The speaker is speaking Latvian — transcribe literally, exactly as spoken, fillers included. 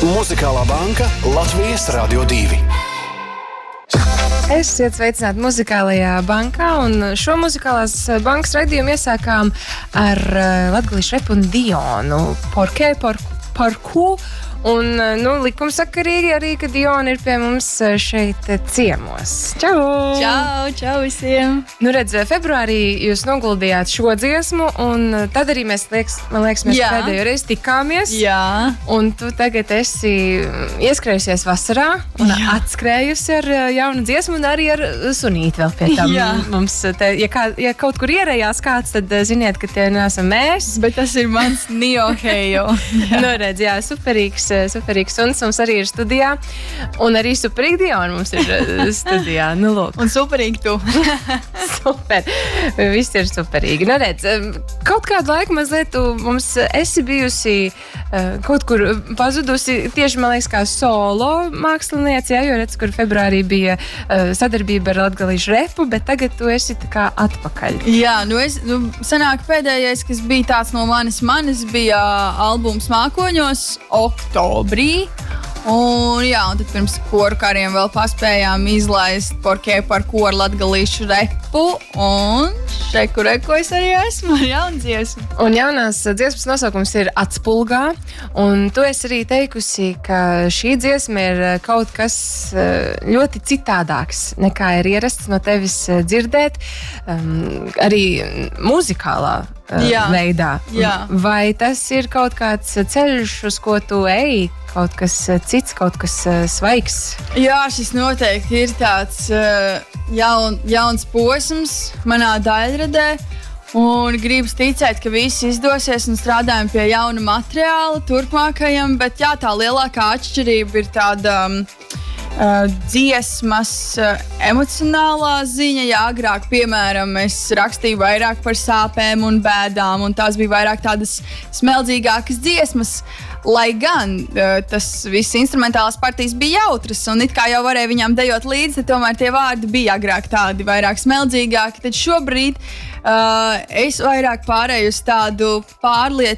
Muzikālā banka Latvijas Radio divi. Esiet sveicināti Muzikālajā bankā, un šo Muzikālās bankas raidījumu iesākām ar latgalīšu repu un Dionu. Porkē, por, porku. Un, nu, likumsakarīgi arī, ka Diona ir pie mums šeit ciemos. Čau! Čau, čau visiem! Nu, redz, februārī jūs noguldījāt šo dziesmu, un tad arī mēs, liekas, man liekas, mēs Jā. pēdējo reizi tikāmies. Jā. Un tu tagad esi ieskrējusies vasarā un Jā. atskrējusi ar jaunu dziesmu un arī ar sunīti vēl pie tam. Jā. Mums, te, ja, kā, ja kaut kur ierējās kāds, tad ziniet, ka tie neesam mēs. Bet tas ir mans Niohejo. Nu, redz, jā, superīgs. Superīgs suns mums arī ir studijā, un arī superīgi Diona mums ir studijā. Nu, lūk. Un superīgi tu. Super. Viss ir superīgi. Nu, redz, kaut kādu laiku mazliet tu mums esi bijusi kaut kur pazudusi, tieši, man liekas, kā solo mākslinieci, jā, jo redz, kur februārī bija sadarbība ar latgalīšu repu, bet tagad tu esi tā kā atpakaļ. Jā, nu es, nu, sanāk pēdējais, kas bija tāds no manis, manis bija albums Mākoņos, Oktobrī. Un, jā, un tad pirms koru kariem vēl paspējām izlaist Porkē par koru latgalīšu repu. Un šeku reku es arī esmu ar jaunu dziesmu. Un jaunās dziesmas nosaukums ir Atspulgā. Un tu esi arī teikusi, ka šī dziesma ir kaut kas ļoti citādāks nekā ir ierasts no tevis dzirdēt. Um, arī muzikālā Jā, veidā. Jā. Vai tas ir kaut kāds ceļš, uz ko tu ej, kaut kas cits, kaut kas svaigs? Jā, šis noteikti ir tāds uh, jaun, jauns posms manā daļradē. Un gribas ticēt, ka viss izdosies un strādājam pie jauna materiāla turpmākajam. Bet jā, tā lielākā atšķirība ir tāda um, Uh, dziesmas uh, emocionālā ziņa. Jā, agrāk, piemēram, es rakstīju vairāk par sāpēm un bēdām, un tās bija vairāk tādas smeldzīgākas dziesmas. Lai gan uh, tas viss instrumentālās partijas bija jautras, un it kā jau varēja viņām dejot līdzi, tad tomēr tie vārdi bija agrāk tādi vairāk smeldzīgāki. Tad šobrīd uh, es vairāk pārēju uz tādu pārliecību